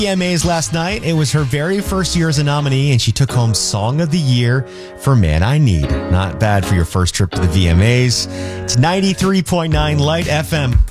VMAs last night. It was her very first year as a nominee, and she took home Song of the Year for Man I Need. Not bad for your first trip to the VMAs. It's 93.9 Light FM.